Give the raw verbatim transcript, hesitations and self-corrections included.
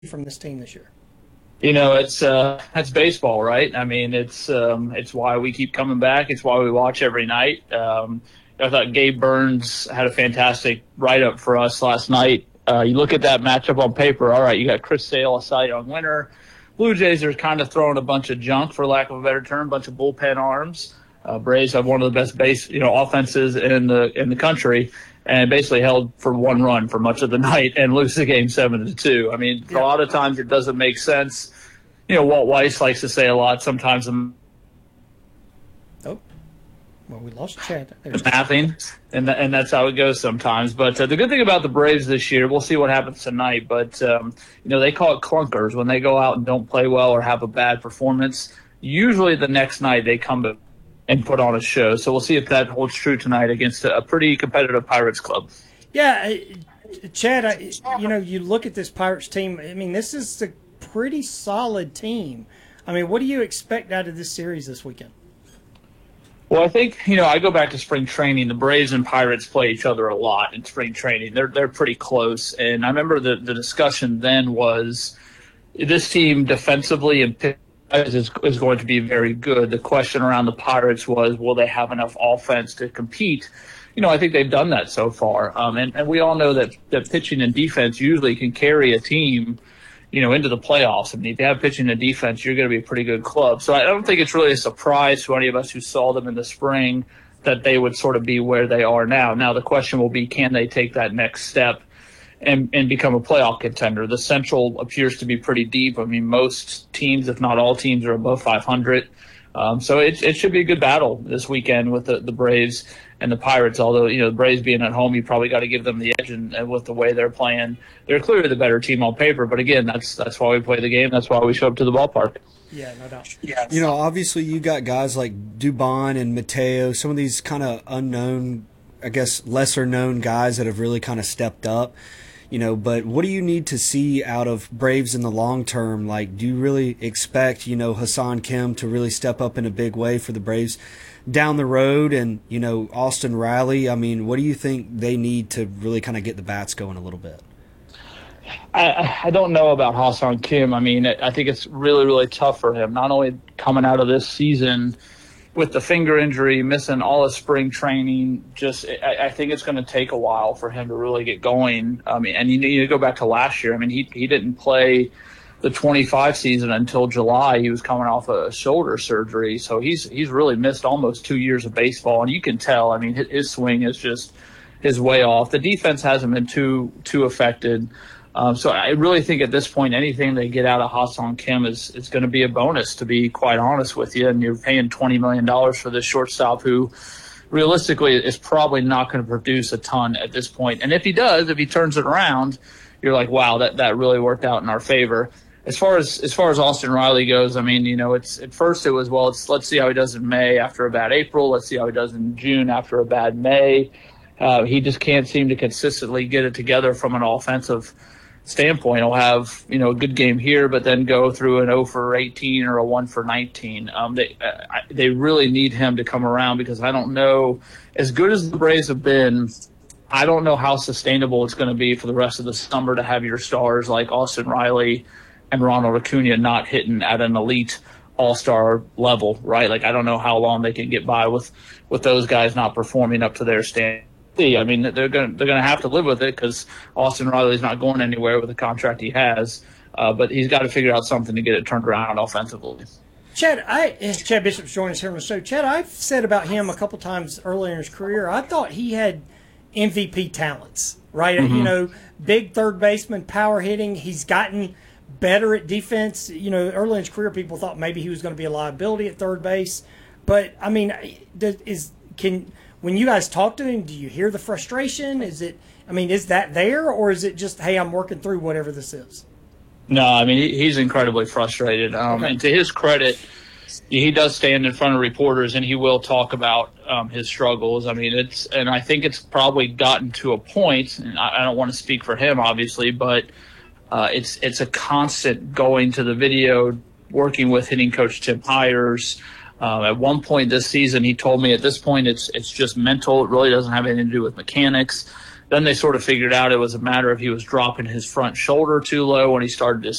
from this team this year? You know, it's uh, that's baseball, right? I mean, it's um, it's why we keep coming back. It's why we watch every night. Um, I thought Gabe Burns had a fantastic write-up for us last night. Uh, you look at that matchup on paper. All right, you got Chris Sale, a Cy Young winner. Blue Jays are kind of throwing a bunch of junk, for lack of a better term, a bunch of bullpen arms. Uh, Braves have one of the best base, you know, offenses in the in the country, and basically held for one run for much of the night and lose the game seven to two. I mean, yeah. A lot of times it doesn't make sense. You know, Walt Weiss likes to say a lot. Sometimes I'm oh, well, we lost Chad. Mathing, and th- and that's how it goes sometimes. But uh, the good thing about the Braves this year, we'll see what happens tonight. But um, you know, they call it clunkers when they go out and don't play well or have a bad performance. Usually, the next night they come to and put on a show. So we'll see if that holds true tonight against a, a pretty competitive Pirates club. Yeah, Chad, I, you know, you look at this Pirates team. I mean, this is a pretty solid team. I mean, what do you expect out of this series this weekend? Well, I think, you know, I go back to spring training. The Braves and Pirates play each other a lot in spring training. They're they're pretty close. And I remember the, the discussion then was this team defensively and pitching Is, is going to be very good. The question around the Pirates was, will they have enough offense to compete? You know, I think they've done that so far. Um, and, and we all know that, that pitching and defense usually can carry a team, you know, into the playoffs. I mean, if you have pitching and defense, you're going to be a pretty good club. So I don't think it's really a surprise to any of us who saw them in the spring that they would sort of be where they are now. Now the question will be, can they take that next step and, and become a playoff contender? The Central appears to be pretty deep. I mean, most teams, if not all teams, are above five hundred. Um, so it, it should be a good battle this weekend with the, the Braves and the Pirates. Although, you know, the Braves being at home, you probably got to give them the edge, and, and with the way they're playing, they're clearly the better team on paper. But again, that's that's why we play the game. That's why we show up to the ballpark. Yeah, no doubt. Yeah. You know, obviously you got guys like Dubon and Mateo, some of these kind of unknown, I guess, lesser known guys that have really kind of stepped up. You know, but what do you need to see out of Braves in the long term? Like, do you really expect, you know, Ha-Seong Kim to really step up in a big way for the Braves down the road? And, you know, Austin Riley, I mean, what do you think they need to really kind of get the bats going a little bit? I, I don't know about Ha-Seong Kim. I mean, I think it's really, really tough for him, not only coming out of this season with the finger injury, missing all his spring training. Just, I, I think it's going to take a while for him to really get going. I mean, and you need to go back to last year. I mean, he he didn't play the twenty-five season until July. He was coming off a shoulder surgery, so he's he's really missed almost two years of baseball. And you can tell. I mean, his, his swing is just his way off. The defense hasn't been too too affected. Um, so I really think at this point, anything they get out of Ha-Seong Kim is, is going to be a bonus, to be quite honest with you. And you're paying twenty million dollars for this shortstop who realistically is probably not going to produce a ton at this point. And if he does, if he turns it around, you're like, wow, that, that really worked out in our favor. As far as as far as Austin Riley goes, I mean, you know, it's at first it was, well, it's let's see how he does in May after a bad April. Let's see how he does in June after a bad May. Uh, he just can't seem to consistently get it together from an offensive standpoint. He'll have, you know, a good game here, but then go through an oh for eighteen or a one for nineteen. Um, they uh, they really need him to come around, because I don't know, as good as the Braves have been, I don't know how sustainable it's going to be for the rest of the summer to have your stars like Austin Riley and Ronald Acuna not hitting at an elite all-star level, right? Like, I don't know how long they can get by with, with those guys not performing up to their standard. I mean, they're going they're going to have to live with it, because Austin Riley's not going anywhere with the contract he has. Uh, but he's got to figure out something to get it turned around offensively. Chad, I Chad Bishop's joining us here on the show. Chad, I've said about him a couple times earlier in his career, I thought he had M V P talents, right? Mm-hmm. You know, big third baseman, power hitting. He's gotten better at defense. You know, early in his career, people thought maybe he was going to be a liability at third base. But I mean, is can when you guys talk to him, do you hear the frustration? Is it, I mean, is that there, or is it just, hey, I'm working through whatever this is? No, I mean, he, he's incredibly frustrated. Um, okay. And to his credit, he does stand in front of reporters, and he will talk about um, his struggles. I mean, it's, and I think it's probably gotten to a point, and I, I don't want to speak for him, obviously, but uh, it's it's a constant going to the video, working with hitting coach Tim Hires. Uh, at one point this season, he told me at this point it's it's just mental. It really doesn't have anything to do with mechanics. Then they sort of figured out it was a matter of he was dropping his front shoulder too low when he started to